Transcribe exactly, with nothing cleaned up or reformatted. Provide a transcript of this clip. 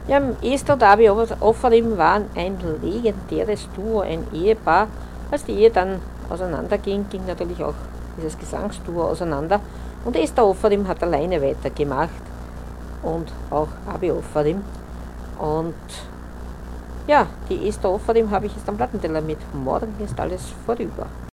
Ja, Esther und Abi Offarim waren ein legendäres Duo, ein Ehepaar. Als die Ehe dann auseinanderging, ging natürlich auch dieses Gesangsduo auseinander. Und Esther Offarim hat alleine weitergemacht und auch Abi Offarim. Und ja, die Esther Offarim habe ich jetzt am Plattenteller mit. Morgen ist alles vorüber.